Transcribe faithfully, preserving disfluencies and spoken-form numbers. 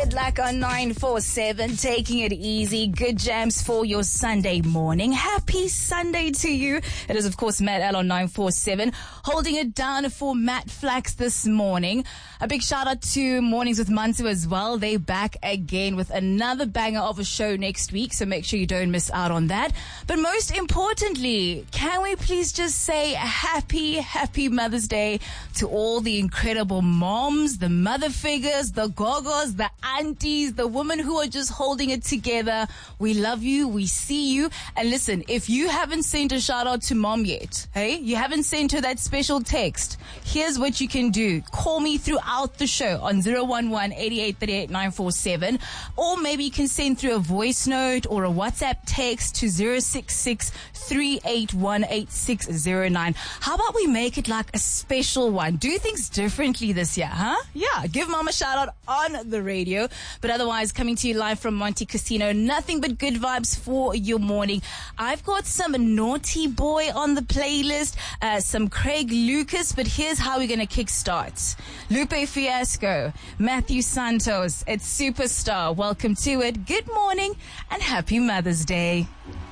Good luck on nine four seven, taking it easy. Good jams for your Sunday morning. Happy Sunday to you. It is, of course, Matt L on nine four seven, holding it down for Matt Flax this morning. A big shout out to Mornings with Mantu as well. They're back again with another banger of a show next week, so make sure you don't miss out on that. But most importantly, can we please just say happy, happy Mother's Day to all the incredible moms, the mother figures, the gogos, the aunties, the women who are just holding it together. We love you. We see you. And listen, if you haven't sent a shout out to mom yet, hey, you haven't sent her that special text, here's what you can do. Call me throughout the show on zero one one, eight eight three eight, nine four seven, or maybe you can send through a voice note or a WhatsApp text to zero six six, three eight one, eight six zero nine. How about we make it like a special one? Do things differently this year, huh? Yeah, give mom a shout out on the radio. But otherwise, coming to you live from Monte Casino, nothing but good vibes for your morning. I've got some Naughty Boy on the playlist, uh, some Craig Lucas, but here's how we're going to kickstart. Lupe Fiasco, Matthew Santos, it's Superstar. Welcome to it. Good morning and happy Mother's Day.